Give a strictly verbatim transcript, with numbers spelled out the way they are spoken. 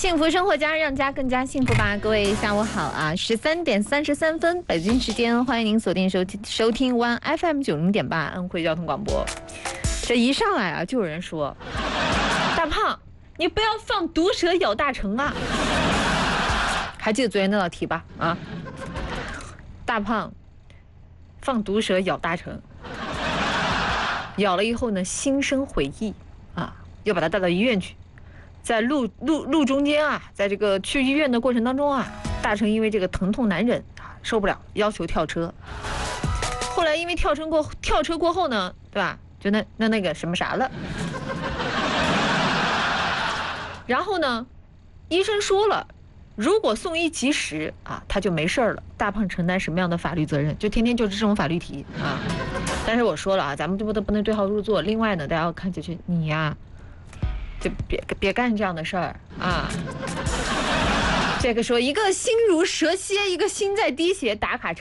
幸福生活家，让家更加幸福吧！各位下午好啊，十三点三十三分，北京时间，欢迎您锁定收听收听 One F M 九零点八安徽交通广播。这一上来啊，就有人说：“大胖，你不要放毒蛇咬大成啊！”还记得昨天那道题吧？啊，大胖放毒蛇咬大成，咬了以后呢，心生悔意啊，要把他带到医院去。在路路路中间啊，在这个去医院的过程当中啊，大成因为这个疼痛难忍啊，受不了，要求跳车。后来因为跳车过跳车过后呢，对吧？就那那那个什么啥了。然后呢，医生说了，如果送医及时啊，他就没事了。大胖承担什么样的法律责任？就天天就是这种法律题啊。但是我说了啊，咱们不得不能对号入座。另外呢，大家要看就是你呀、啊。就别别干这样的事儿啊！这个说一个心如蛇蝎，一个心在滴血，打卡